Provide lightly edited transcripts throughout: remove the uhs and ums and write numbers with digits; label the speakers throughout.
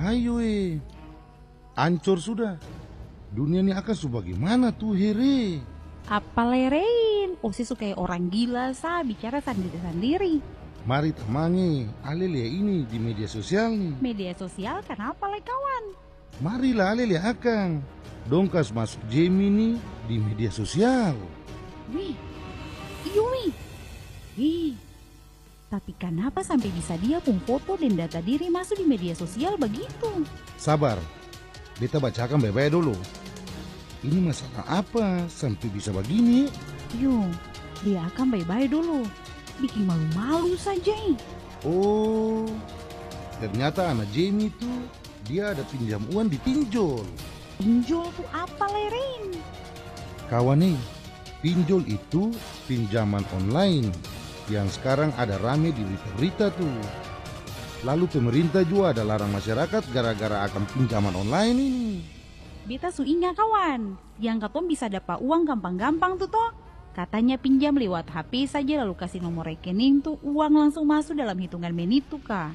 Speaker 1: hayo ancur sudah. Dunia ini akan sebagaimana tuh here.
Speaker 2: Apa lerein? Osi suka orang gila bicara sendiri-sendiri.
Speaker 1: Mari temangi, ale lihat ini di media sosial nih.
Speaker 2: Media sosial kenapa le kawan?
Speaker 1: Marilah ale lihat akang. Dongkas masuk Gemini di media sosial.
Speaker 2: Wih, iyo wih. Ih, tapi kenapa sampai bisa dia pun foto dan data diri masuk di media sosial begitu?
Speaker 1: Sabar, beta bacakan baik-baik dulu. Ini masalah apa sampai bisa begini?
Speaker 2: Yo, dia akan baik-baik dulu. Bikin malu-malu saja.
Speaker 1: Oh, ternyata anak Jamie itu dia ada pinjam uang di pinjol.
Speaker 2: Pinjol tuh apa lerin?
Speaker 1: Kawan nih, pinjol itu pinjaman online yang sekarang ada rame di berita-berita tuh. Lalu pemerintah juga ada larang masyarakat gara-gara akan pinjaman online ini.
Speaker 2: Beta su ingat kawan, yang katong bisa dapat uang gampang-gampang tuh toh. Katanya pinjam lewat HP saja lalu kasih nomor rekening tuh uang langsung masuk dalam hitungan menit tuh kak.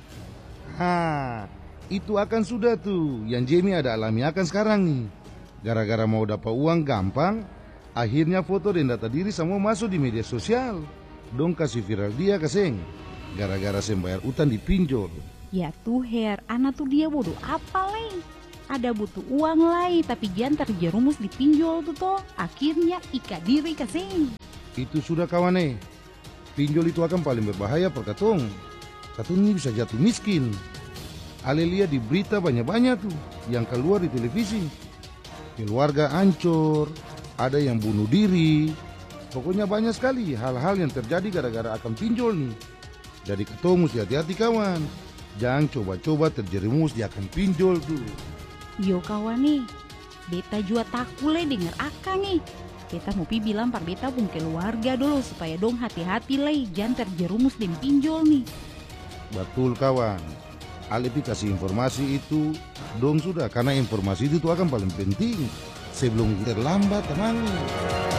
Speaker 1: Itu akan sudah tuh yang Jamie ada alami akan sekarang nih. Gara-gara mau dapat uang gampang, akhirnya foto dan data diri semua masuk di media sosial. Dong kasih viral dia kaseng. Gara-gara sembayar utang di pinjol.
Speaker 2: Ya tuh Her, anak tuh dia bodoh apa leh? Ada butuh uang lain tapi jangan terjerumus di pinjol tuh toh. Akhirnya ikat diri kaseng.
Speaker 1: Itu sudah kawan Pinjol itu akan paling berbahaya per katong. Katong ini bisa jatuh miskin. Ale lihat di berita banyak-banyak tuh yang keluar di televisi. Keluarga hancur, ada yang bunuh diri. Pokoknya banyak sekali hal-hal yang terjadi gara-gara akan pinjol nih. Jadi katong mesti hati-hati kawan. Jangan coba-coba terjerumus di akan pinjol tuh.
Speaker 2: Yo kawan nih, beta juga takut dengar akang nih. Beta mau bilang par beta pun keluarga dulu supaya dong hati-hati jangan terjerumus di pinjol nih.
Speaker 1: Betul kawan. Alepi kasih informasi itu dong sudah, karena informasi itu akan paling penting sebelum terlambat teman.